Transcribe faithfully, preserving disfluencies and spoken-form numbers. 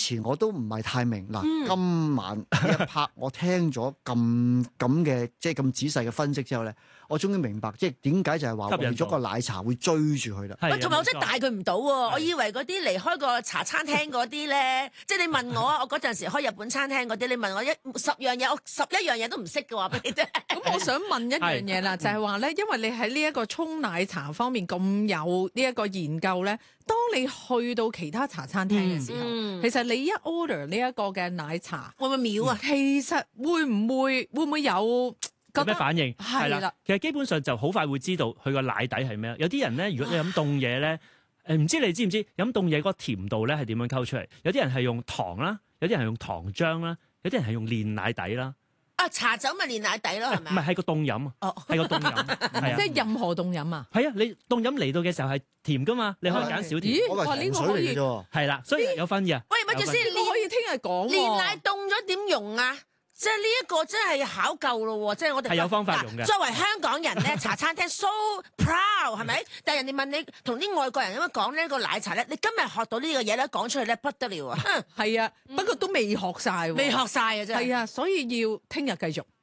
前我都唔係太明嗱， 嗯、 今晚呢一 part 我聽咗咁咁嘅即係咁仔細嘅分析之後咧，我終於明白即係點解就係話為咗個奶茶會追住佢啦。 喂，同埋我真係帶佢唔到喎， 係我以為嗰啲離開個茶餐廳嗰啲咧，即係你問我啊，我嗰陣時開日本餐廳嗰啲，你問我一十樣嘢，我十一樣嘢都唔識嘅話俾你聽。 咁我想問一樣嘢啦，就係話咧，因為你喺呢一個沖奶茶方面咁有呢一個研究咧，當你去到其他茶餐廳嘅時候， 嗯、 其實你一 order 呢一個嘅奶茶， 會唔會秒啊？ 其實會唔會會唔會有有咩反應？ 係啦， 其實基本上就好快會知道佢個奶底係咩。有啲人咧，如果你飲凍嘢咧，誒唔知你知唔知飲凍嘢嗰個甜度咧係點樣溝出嚟？有啲人係用糖啦，有啲人係用糖漿啦，有啲人係用煉奶底啦。 啊，茶酒咪煉奶底咯，係咪？ 唔係，係個凍飲啊， 哦， 係個凍飲，係啊， 即係任何凍飲啊。 係啊，你凍飲嚟到嘅時候係甜噶嘛，你可以揀少甜。 我話糖水嚟嘅啫。 係啦，所以有分嘅。 喂，咪住先， 你可以聽日講喎。 煉奶凍咗點用啊？即係呢一個真係考究咯喎！即係我哋係有方法用嘅。 作為香港人咧，茶餐廳 so proud 係咪？但係人哋問你同啲外國人咁樣講呢個奶茶咧，你今日學到呢個嘢咧，講出去咧不得了啊！ 係啊，不過都未學晒喎， 未學晒啊真係。 係啊，所以要聽日繼續。